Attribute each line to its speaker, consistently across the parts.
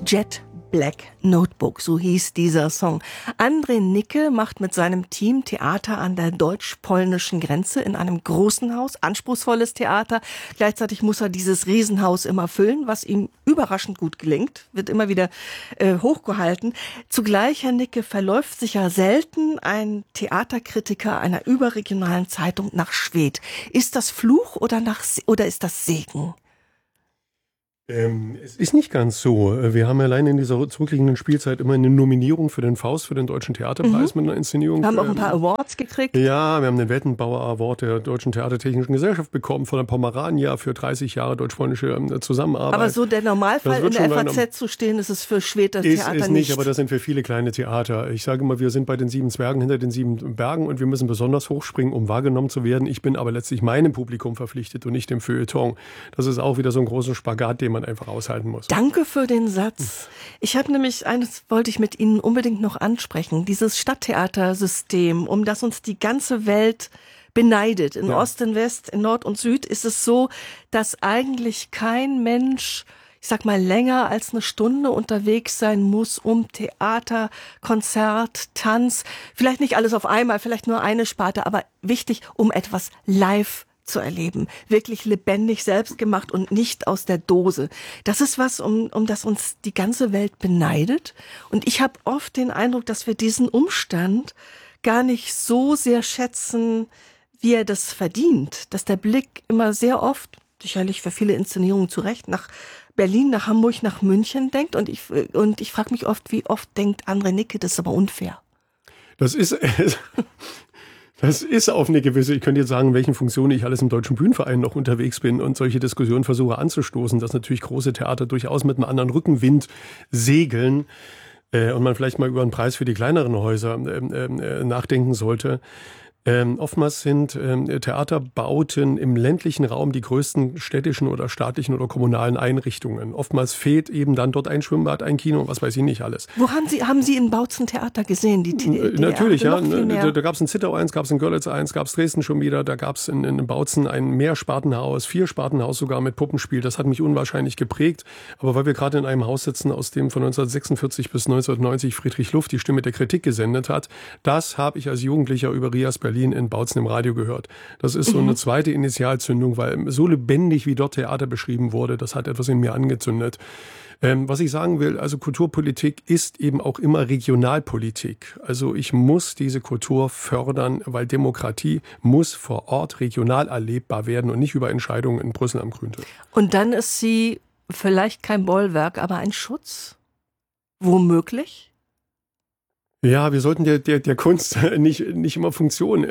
Speaker 1: Jet Black Notebook, so hieß dieser Song. André Nicke macht mit seinem Team Theater an der deutsch-polnischen Grenze in einem großen Haus, anspruchsvolles Theater. Gleichzeitig muss er dieses Riesenhaus immer füllen, was ihm überraschend gut gelingt, wird immer wieder hochgehalten. Zugleich, Herr Nicke, verläuft sich ja selten ein Theaterkritiker einer überregionalen Zeitung nach Schwedt. Ist das Fluch oder ist das Segen?
Speaker 2: Es ist nicht ganz so. Wir haben allein in dieser zurückliegenden Spielzeit immer eine Nominierung für den Faust, für den Deutschen Theaterpreis mit einer Inszenierung.
Speaker 1: Wir haben auch ein paar Awards gekriegt.
Speaker 2: Ja, wir haben den Wettenbauer Award der Deutschen Theatertechnischen Gesellschaft bekommen von der Pomerania für 30 Jahre deutsch-polnische Zusammenarbeit.
Speaker 1: Aber so der Normalfall in der FAZ zu stehen, ist es für Schwedt das Theater nicht.
Speaker 2: Ist nicht, aber das sind für viele kleine Theater. Ich sage immer, wir sind bei den 7 Zwergen hinter den 7 Bergen und wir müssen besonders hochspringen, um wahrgenommen zu werden. Ich bin aber letztlich meinem Publikum verpflichtet und nicht dem Feuilleton. Das ist auch wieder so ein großer Spagat, den man einfach aushalten muss.
Speaker 1: Danke für den Satz. Ich habe nämlich, eines wollte ich mit Ihnen unbedingt noch ansprechen, dieses Stadttheatersystem, um das uns die ganze Welt beneidet. In Ost, in West, in Nord und Süd ist es so, dass eigentlich kein Mensch, ich sag mal, länger als eine Stunde unterwegs sein muss, um Theater, Konzert, Tanz, vielleicht nicht alles auf einmal, vielleicht nur eine Sparte, aber wichtig, um etwas live zu erleben, wirklich lebendig, selbst gemacht und nicht aus der Dose. Das ist was, um das uns die ganze Welt beneidet. Und ich habe oft den Eindruck, dass wir diesen Umstand gar nicht so sehr schätzen, wie er das verdient. Dass der Blick immer sehr oft, sicherlich für viele Inszenierungen zu Recht, nach Berlin, nach Hamburg, nach München denkt. Und ich frage mich oft, wie oft denkt André Nicke, das ist aber unfair.
Speaker 2: Das ist auf eine gewisse, ich könnte jetzt sagen, in welchen Funktionen ich alles im Deutschen Bühnenverein noch unterwegs bin und solche Diskussionen versuche anzustoßen, dass natürlich große Theater durchaus mit einem anderen Rückenwind segeln und man vielleicht mal über einen Preis für die kleineren Häuser nachdenken sollte. Oftmals sind Theaterbauten im ländlichen Raum die größten städtischen oder staatlichen oder kommunalen Einrichtungen. Oftmals fehlt eben dann dort ein Schwimmbad, ein Kino, was weiß ich nicht alles.
Speaker 1: Wo haben Sie in Bautzen Theater gesehen?
Speaker 2: Natürlich, ja. Da gab es in Zittau eins, gab es in Görlitz eins, gab es Dresden schon wieder. Da gab es in Bautzen ein Mehrspartenhaus, 4-Spartenhaus sogar mit Puppenspiel. Das hat mich unwahrscheinlich geprägt. Aber weil wir gerade in einem Haus sitzen, aus dem von 1946 bis 1990 Friedrich Luft die Stimme der Kritik gesendet hat, das habe ich als Jugendlicher über Rias Berlin in Bautzen im Radio gehört. Das ist so eine zweite Initialzündung, weil so lebendig wie dort Theater beschrieben wurde, das hat etwas in mir angezündet. Was ich sagen will, also Kulturpolitik ist eben auch immer Regionalpolitik. Also ich muss diese Kultur fördern, weil Demokratie muss vor Ort regional erlebbar werden und nicht über Entscheidungen in Brüssel am Grüntisch.
Speaker 1: Und dann ist sie vielleicht kein Bollwerk, aber ein Schutz? Womöglich?
Speaker 2: Ja, wir sollten der Kunst nicht immer Funktion.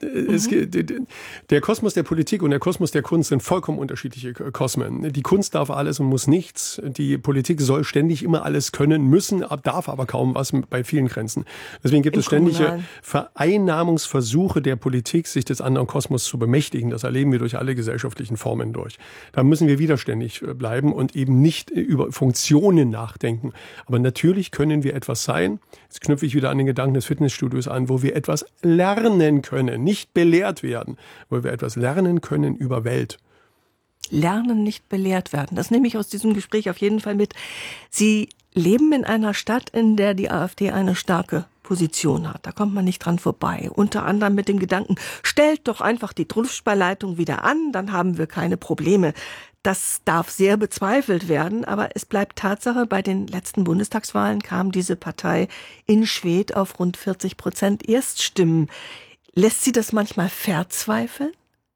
Speaker 2: Der Kosmos der Politik und der Kosmos der Kunst sind vollkommen unterschiedliche Kosmen. Die Kunst darf alles und muss nichts. Die Politik soll ständig immer alles können, müssen, darf aber kaum was bei vielen Grenzen. Deswegen gibt es ständige Vereinnahmungsversuche der Politik, sich des anderen Kosmos zu bemächtigen. Das erleben wir durch alle gesellschaftlichen Formen durch. Da müssen wir widerständig bleiben und eben nicht über Funktionen nachdenken. Aber natürlich können wir etwas sein. Jetzt knüpfe ich wieder an den Gedanken des Fitnessstudios an, wo wir etwas lernen können, nicht belehrt werden, wo wir etwas lernen können über Welt.
Speaker 1: Lernen, nicht belehrt werden. Das nehme ich aus diesem Gespräch auf jeden Fall mit. Sie leben in einer Stadt, in der die AfD eine starke Position hat. Da kommt man nicht dran vorbei. Unter anderem mit dem Gedanken, stellt doch einfach die Druckspeileitung wieder an, dann haben wir keine Probleme. Das darf sehr bezweifelt werden, aber es bleibt Tatsache, bei den letzten Bundestagswahlen kam diese Partei in Schwedt auf rund 40% Erststimmen. Lässt Sie das manchmal verzweifeln?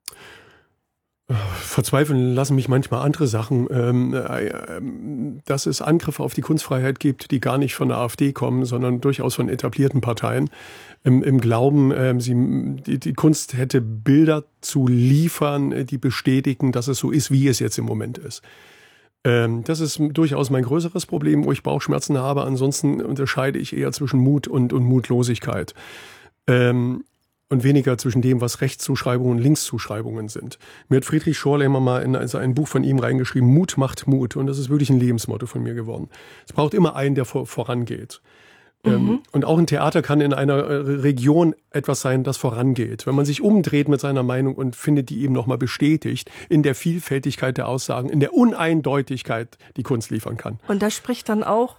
Speaker 2: Verzweifeln lassen mich manchmal andere Sachen, dass es Angriffe auf die Kunstfreiheit gibt, die gar nicht von der AfD kommen, sondern durchaus von etablierten Parteien, im Glauben, die Kunst hätte Bilder zu liefern, die bestätigen, dass es so ist, wie es jetzt im Moment ist. Das ist durchaus mein größeres Problem, wo ich Bauchschmerzen habe. Ansonsten unterscheide ich eher zwischen Mut und Mutlosigkeit. Und weniger zwischen dem, was Rechtszuschreibungen und Linkszuschreibungen sind. Mir hat Friedrich Schorlemer mal in ein Buch von ihm reingeschrieben, Mut macht Mut. Und das ist wirklich ein Lebensmotto von mir geworden. Es braucht immer einen, der vorangeht. Und auch ein Theater kann in einer Region etwas sein, das vorangeht. Wenn man sich umdreht mit seiner Meinung und findet die eben nochmal bestätigt in der Vielfältigkeit der Aussagen, in der Uneindeutigkeit, die Kunst liefern kann.
Speaker 1: Und da spricht dann auch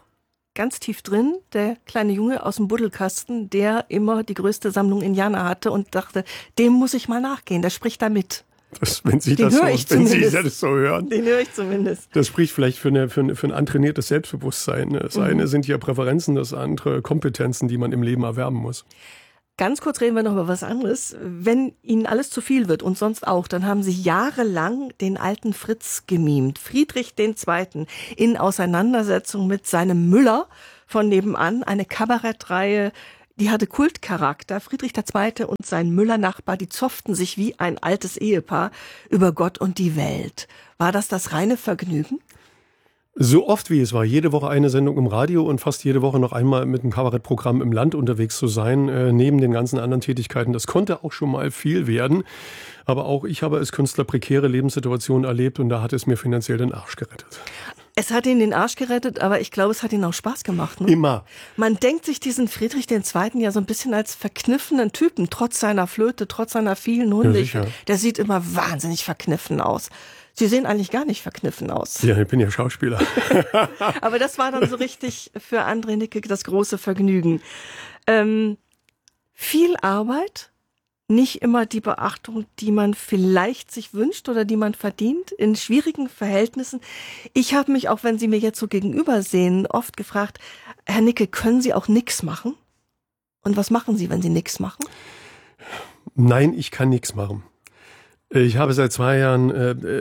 Speaker 1: ganz tief drin, der kleine Junge aus dem Buddelkasten, der immer die größte Sammlung Indianer hatte und dachte, dem muss ich mal nachgehen, der spricht da mit.
Speaker 2: Wenn Sie das so hören.
Speaker 1: Den höre ich zumindest.
Speaker 2: Das spricht vielleicht für ein antrainiertes Selbstbewusstsein. Das eine sind ja Präferenzen, das andere Kompetenzen, die man im Leben erwerben muss.
Speaker 1: Ganz kurz reden wir noch über was anderes. Wenn Ihnen alles zu viel wird und sonst auch, dann haben Sie jahrelang den alten Fritz gemimt. Friedrich II. In Auseinandersetzung mit seinem Müller von nebenan, eine Kabarettreihe, die hatte Kultcharakter. Friedrich II. Und sein Müller-Nachbar, die zofften sich wie ein altes Ehepaar über Gott und die Welt. War das reine Vergnügen?
Speaker 2: So oft wie es war, jede Woche eine Sendung im Radio und fast jede Woche noch einmal mit einem Kabarettprogramm im Land unterwegs zu sein, neben den ganzen anderen Tätigkeiten. Das konnte auch schon mal viel werden. Aber auch ich habe als Künstler prekäre Lebenssituationen erlebt und da hat es mir finanziell den Arsch gerettet.
Speaker 1: Es hat ihn den Arsch gerettet, aber ich glaube, es hat ihn auch Spaß gemacht. Ne?
Speaker 2: Immer.
Speaker 1: Man denkt sich diesen Friedrich II. Ja so ein bisschen als verkniffenen Typen, trotz seiner Flöte, trotz seiner vielen Hunde.
Speaker 2: Ja,
Speaker 1: der sieht immer wahnsinnig verkniffen aus. Sie sehen eigentlich gar nicht verkniffen aus.
Speaker 2: Ja, ich bin ja Schauspieler.
Speaker 1: Aber das war dann so richtig für André Nicke das große Vergnügen. Viel Arbeit, nicht immer die Beachtung, die man vielleicht sich wünscht oder die man verdient, in schwierigen Verhältnissen. Ich habe mich, auch wenn Sie mir jetzt so gegenüber sehen, oft gefragt, Herr Nicke, können Sie auch nix machen? Und was machen Sie, wenn Sie nix machen?
Speaker 2: Nein, ich kann nichts machen. Ich habe seit 2 Jahren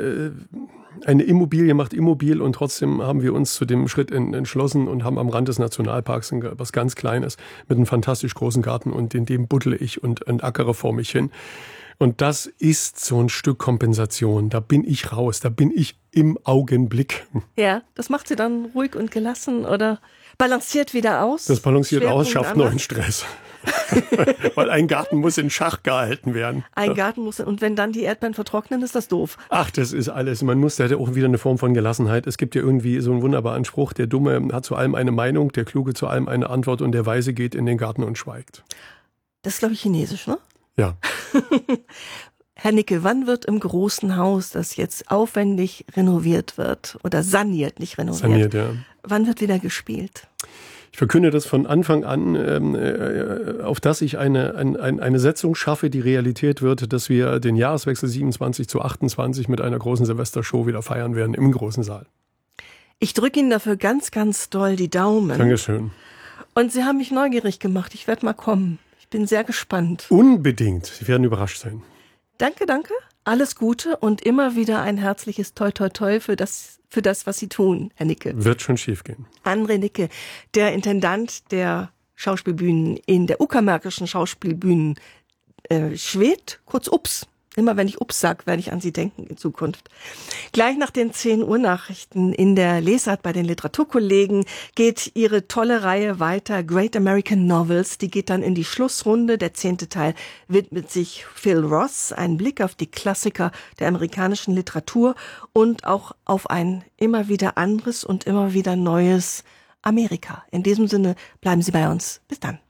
Speaker 2: eine Immobilie, macht immobil und trotzdem haben wir uns zu dem Schritt entschlossen und haben am Rand des Nationalparks was ganz Kleines mit einem fantastisch großen Garten und in dem buddle ich und ackere vor mich hin. Und das ist so ein Stück Kompensation. Da bin ich raus, da bin ich im Augenblick.
Speaker 1: Ja, das macht Sie dann ruhig und gelassen oder balanciert wieder aus?
Speaker 2: Das balanciert aus, schafft
Speaker 1: anders.
Speaker 2: neuen Stress. Weil ein Garten muss in Schach gehalten werden.
Speaker 1: Ein Garten muss, und wenn dann die Erdbeeren vertrocknen, ist das doof.
Speaker 2: Ach, das ist alles. Man muss da auch wieder eine Form von Gelassenheit. Es gibt ja irgendwie so einen wunderbaren Spruch, der Dumme hat zu allem eine Meinung, der Kluge zu allem eine Antwort und der Weise geht in den Garten und schweigt.
Speaker 1: Das ist, glaube ich, chinesisch, ne?
Speaker 2: Ja.
Speaker 1: Herr Nicke, wann wird im großen Haus, das jetzt aufwendig renoviert wird, oder saniert, nicht renoviert,
Speaker 2: saniert, ja.
Speaker 1: Wann wird wieder gespielt?
Speaker 2: Ich verkünde das von Anfang an, auf dass ich eine Setzung schaffe, die Realität wird, dass wir den Jahreswechsel 27 zu 28 mit einer großen Silvestershow wieder feiern werden im großen Saal.
Speaker 1: Ich drücke Ihnen dafür ganz, ganz doll die Daumen.
Speaker 2: Dankeschön.
Speaker 1: Und Sie haben mich neugierig gemacht. Ich werde mal kommen. Ich bin sehr gespannt.
Speaker 2: Unbedingt. Sie werden überrascht sein.
Speaker 1: Danke, danke. Alles Gute und immer wieder ein herzliches Toi, Toi, Toi für das, was Sie tun, Herr Nicke.
Speaker 2: Wird schon schief gehen.
Speaker 1: André Nicke, der Intendant der Schauspielbühnen in der Uckermärkischen Schauspielbühnen Schwedt, kurz UPS. Immer wenn ich UPS sage, werde ich an Sie denken in Zukunft. Gleich nach den 10 Uhr Nachrichten in der Lesart bei den Literaturkollegen geht Ihre tolle Reihe weiter, Great American Novels. Die geht dann in die Schlussrunde. Der 10. Teil widmet sich Phil Ross, ein Blick auf die Klassiker der amerikanischen Literatur und auch auf ein immer wieder anderes und immer wieder neues Amerika. In diesem Sinne bleiben Sie bei uns. Bis dann.